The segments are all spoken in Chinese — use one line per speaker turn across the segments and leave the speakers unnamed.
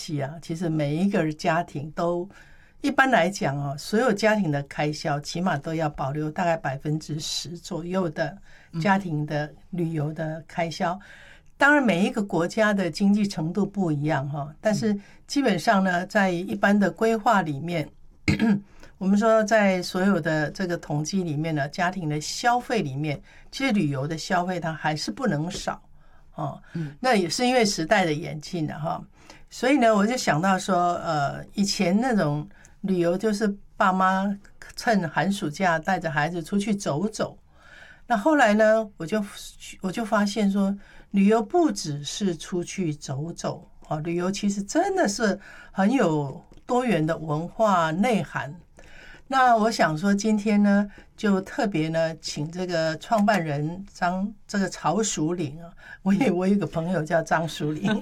西啊，其实每一个家庭都一般来讲哦，所有家庭的开销起码都要保留大概10%左右的家庭的旅游的开销。当然每一个国家的经济程度不一样哈，但是基本上呢，在一般的规划里面，我们说在所有的这个统计里面呢，家庭的消费里面，其实旅游的消费它还是不能少哦。那也是因为时代的演进了哈，所以呢，我就想到说，以前那种旅游就是爸妈趁寒暑假带着孩子出去走走。那后来呢，我就发现说，旅游不只是出去走走啊，旅游其实真的是很有多元的文化内涵。那我想说，今天呢，就特别呢，请这个创办人这个曹淑玲啊，我有一个朋友叫张淑玲，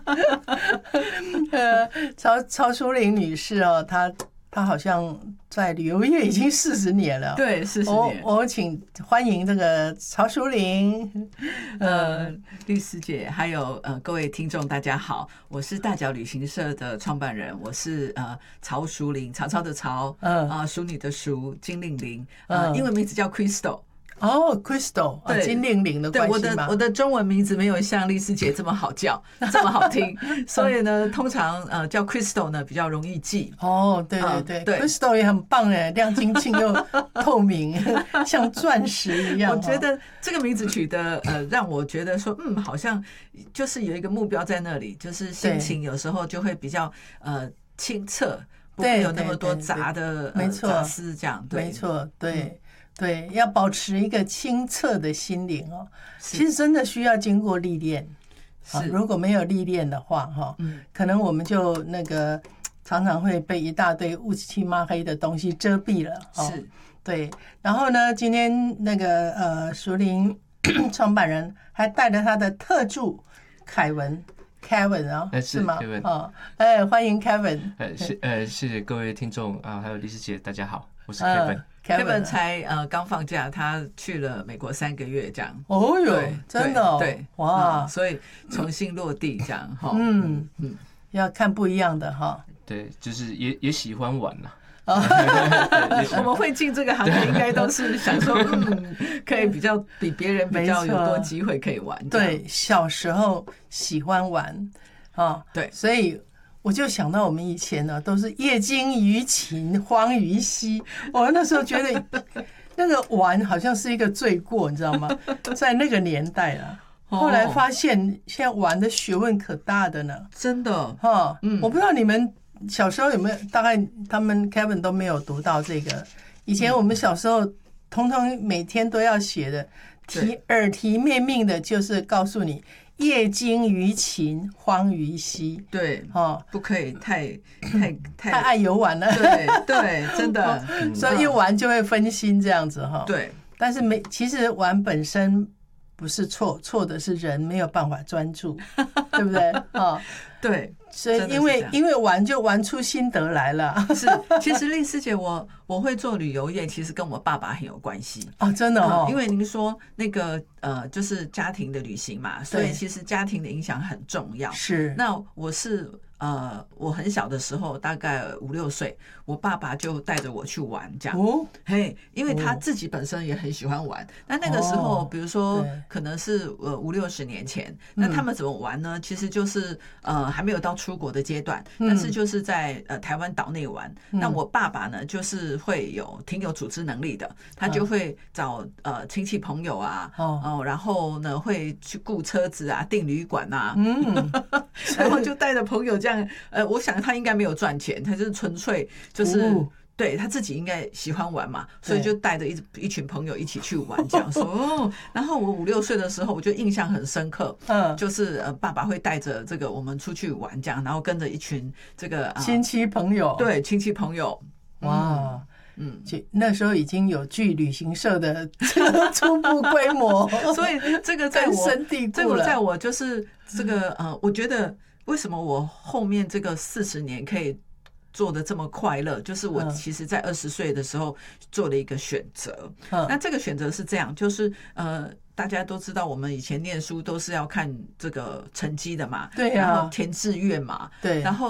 曹淑玲女士哦，她好像在旅游业已经40年了。
对，40年。
我请欢迎这个曹淑玲，
律师姐，还有各位听众，大家好，我是大脚旅行社的创办人，我是曹淑玲，曹操的曹，淑女的淑，金令玲，英文名字叫 Crystal。
Crystal， 金令玲的关系吗？
对，我的中文名字没有像丽丝姐这么好叫，这么好听，所以呢，通常叫 Crystal 呢比较容易记。
对 ，Crystal 也很棒哎，亮晶晶又透明，像钻石一样。
我觉得这个名字取得让我觉得说，好像就是有一个目标在那里，就是心情有时候就会比较清澈，不会有那么多杂的杂思这样。
没错，对，要保持一个清澈的心灵哦，其实真的需要经过历练。如果没有历练的话，可能我们就那个常常会被一大堆乌漆抹黑的东西遮蔽了。
是，
对。然后呢，今天那个淑玲创办人还带着他的特助凯文 Kevin 啊，是吗？欢迎 Kevin。
谢谢各位听众啊，还有丽丝姐，大家好，我是 Kevin。Kevin
才刚放假，他去了美国3个月这样。
哦哟，真的哦，
对，哇，所以重新落地这样哈。
要看不一样的哈。
对，就是也喜欢玩啦。
我们会进这个行业，应该都是想说，可以比别人比较有多机会可以玩。
对，小时候喜欢玩啊，
对，
所以我就想到我们以前呢，都是夜惊于勤，荒于嬉。我那时候觉得那个玩好像是一个罪过，你知道吗？在那个年代啊，后来发现现在玩的学问可大的呢，
真的
哈。我不知道你们小时候有没有，大概他们 Kevin 都没有读到这个。以前我们小时候，通通每天都要写的耳提面命的，就是告诉你。夜惊于勤，荒于嬉。
对，不可以太
爱游玩了。
对，真的，
所以一玩就会分心这样子哈。
对，
但是其实玩本身不是错，错的是人没有办法专注，对不对？
对，
所以因为玩就玩出心得来了。
是，其实丽丝姐我会做旅游业，其实跟我爸爸很有关系
真的哦。
因为您说那个就是家庭的旅行嘛，所以其实家庭的影响很重要。
是，
那我很小的时候，大概5、6岁，我爸爸就带着我去玩，这样。因为他自己本身也很喜欢玩。那个时候，比如说可能是50、60年前，那他们怎么玩呢？其实就是还没有到出国的阶段，但是就是在台湾岛内玩。那我爸爸呢，就是会挺有组织能力的，他就会找亲戚朋友啊，然后呢会去雇车子啊，订旅馆啊，然后就带着朋友这样。我想他应该没有赚钱，他就是纯粹就是对他自己应该喜欢玩嘛，所以就带着一群朋友一起去玩这样说。然后我5、6岁的时候，我就印象很深刻，就是爸爸会带着这个我们出去玩这样，然后跟着一群这个
亲戚朋友，
对亲戚朋友，
哇。那时候已经有具旅行社的初步规模，
所以这个在我就是这个我觉得为什么我后面这个40年可以做得这么快乐，就是我其实在20岁的时候做了一个选择。那这个选择是这样，就是大家都知道我们以前念书都是要看这个成绩的嘛，
对呀，
然后填志愿嘛，
对，
然后